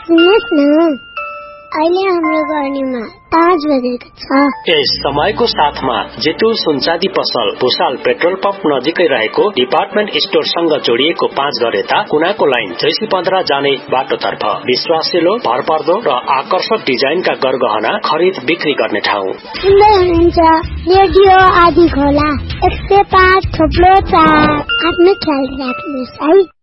सुन्नुहोस् न, अहिले हाम्रो गर्नीमा 5 बजेको छ। यस समयको साथमा जेतु सुनचाँदी पसल भुसाल पेट्रोल पम्प नजिकै रहेको डिपार्टमेन्ट स्टोरसँग जोडिएको 5 घर यता कुनाको लाइन जैसी 15 जाने बाटोतर्फ विश्वासिलो, भरपर्दो र आकर्षक डिजाइनका गरगहना खरिद बिक्री गर्ने ठाउँ। सुन्दै हुनुहुन्छ रेडियो आदि खोला 105.4। आफ्नो ख्याल राख्नुहोस् है।